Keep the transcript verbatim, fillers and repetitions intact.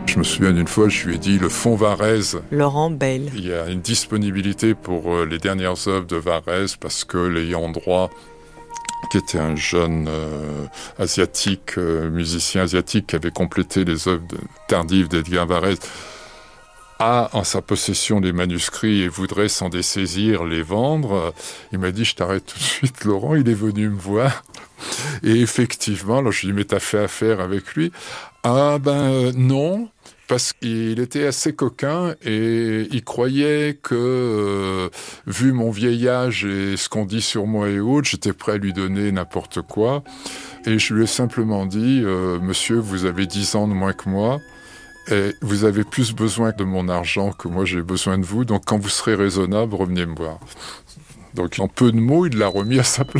Je me souviens d'une fois, je lui ai dit le fonds Varèse. Laurent Bayle. Il y a une disponibilité pour euh, les dernières œuvres de Varèse parce que l'ayant droit, qui était un jeune euh, asiatique, euh, musicien asiatique qui avait complété les œuvres de, tardives d'Edgar Varèse, a en sa possession les manuscrits et voudrait s'en dessaisir, les vendre. Il m'a dit, je t'arrête tout de suite, Laurent. Il est venu me voir. Et effectivement, alors je lui ai dit, mais t'as fait affaire avec lui? Ah ben euh, non, parce qu'il était assez coquin et il croyait que, euh, vu mon vieil âge et ce qu'on dit sur moi et autres, j'étais prêt à lui donner n'importe quoi. Et je lui ai simplement dit, euh, monsieur, vous avez dix ans de moins que moi, et vous avez plus besoin de mon argent que moi j'ai besoin de vous, donc quand vous serez raisonnable, revenez me voir. Donc en peu de mots, il l'a remis à sa place.